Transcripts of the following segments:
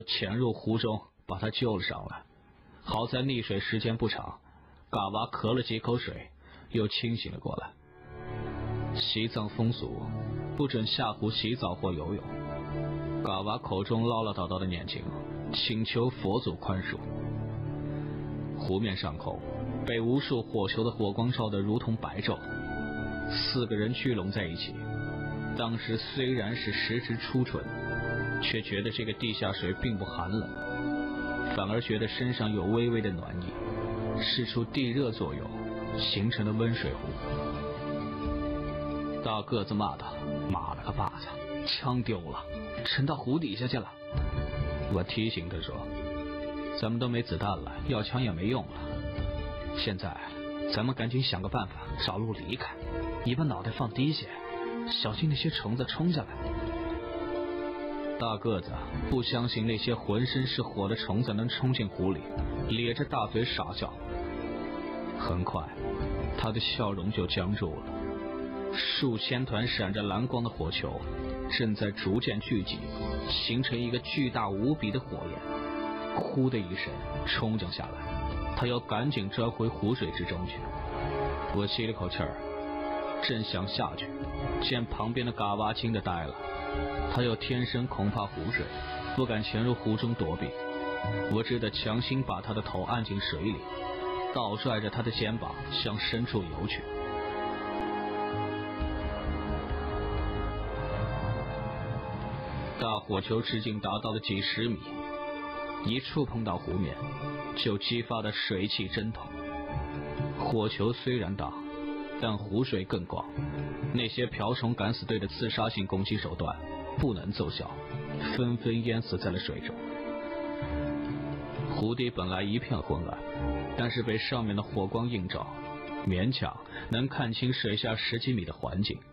潜入湖中把他救了上来。好在溺水时间不长，嘎娃咳了几口水，又清醒了过来。西藏风俗不准下湖洗澡或游泳，嘎娃口中唠唠叨叨的念经，请求佛祖宽恕。湖面上空被无数火球的火光照得如同白昼，4个人聚拢在一起。当时虽然是时值初春，却觉得这个地下水并不寒冷，反而觉得身上有微微的暖意，是出地热作用形成的温水湖。大个子骂道：“妈了个巴子，枪丢了，沉到湖底下去了。”我提醒他说：“咱们都没子弹了，要枪也没用了。现在咱们赶紧想个办法，找路离开。你把脑袋放低些，小心那些虫子冲下来。”大个子不相信那些浑身是火的虫子能冲进湖里，咧着大嘴傻笑。很快，他的笑容就僵住了。数千团闪着蓝光的火球正在逐渐聚集，形成一个巨大无比的火焰。呼的一声冲将下来，他要赶紧钻回湖水之中去。我吸了口气儿，正想下去，见旁边的嘎娃惊得呆了。他又天生恐怕湖水，不敢潜入湖中躲避。我只得强行把他的头按进水里，倒拽着他的肩膀向深处游去。大火球直径达到了几十米，一触碰到湖面就激发的水汽蒸腾。火球虽然大，但湖水更广，那些瓢虫敢死队的自杀性攻击手段不能奏效，纷纷淹死在了水中。湖底本来一片昏暗，但是被上面的火光映照，勉强能看清水下10几米的环境。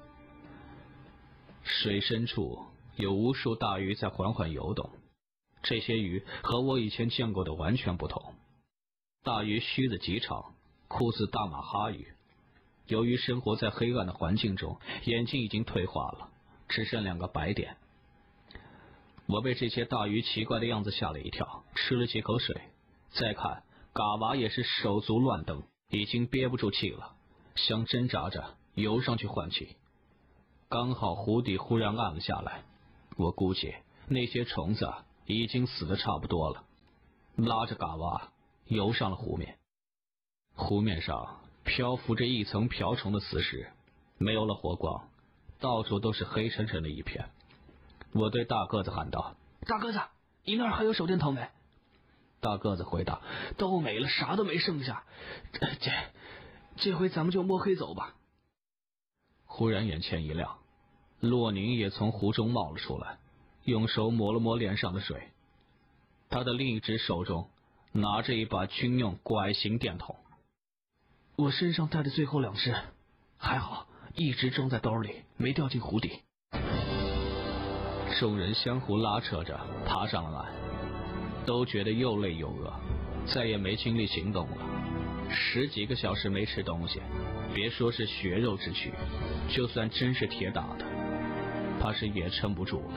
水深处有无数大鱼在缓缓游动，这些鱼和我以前见过的完全不同。大鱼须子极长，酷似大马哈鱼。由于生活在黑暗的环境中，眼睛已经退化了，只剩2个白点。我被这些大鱼奇怪的样子吓了一跳，吃了几口水。再看嘎娃也是手足乱蹬，已经憋不住气了，想挣扎着游上去换气。刚好湖底忽然暗了下来，我估计那些虫子已经死得差不多了，拉着嘎娃游上了湖面。湖面上漂浮着一层瓢虫的死尸，没有了火光，到处都是黑沉沉的一片。我对大个子喊道：“大个子，你那儿还有手电筒没？”大个子回答：“都没了，啥都没剩下。这回咱们就摸黑走吧。”忽然眼前一亮，洛宁也从湖中冒了出来，用手抹了抹脸上的水。他的另一只手中拿着一把军用拐形电筒。我身上带的最后2只，还好一直装在兜里，没掉进湖底。众人相互拉扯着爬上了岸，都觉得又累又饿，再也没精力行动了。10几个小时没吃东西，别说是血肉之躯，就算真是铁打的，怕是也撑不住了。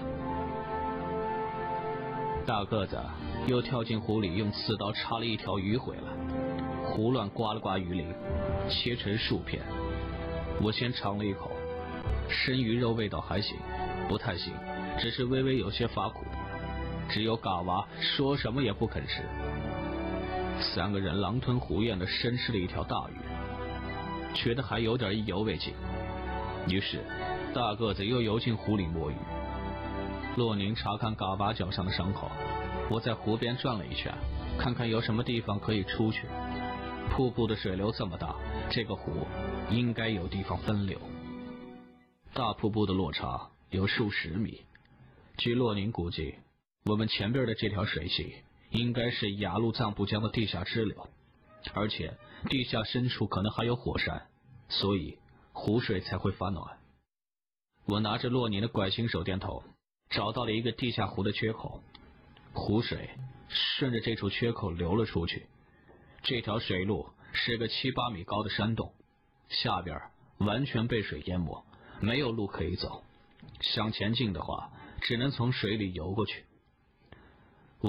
大个子又跳进湖里，用刺刀插了一条鱼回来，胡乱刮了刮鱼鳞，切成数片。我先尝了一口，生鱼肉味道还行，不太腥，只是微微有些发苦。只有嘎娃说什么也不肯吃。3个人狼吞虎咽地生吃了一条大鱼，觉得还有点意犹未尽，于是大个子又游进湖里摸鱼。洛宁查看嘎娃脚上的伤口，我在湖边转了一圈，看看有什么地方可以出去。瀑布的水流这么大，这个湖应该有地方分流。大瀑布的落差有数十米，据洛宁估计，我们前边的这条水系应该是雅鲁藏布江的地下支流，而且地下深处可能还有火山，所以湖水才会发暖。我拿着洛宁的拐形手电筒，找到了一个地下湖的缺口，湖水顺着这处缺口流了出去。这条水路是个7、8米高的山洞，下边完全被水淹没，没有路可以走。想前进的话，只能从水里游过去。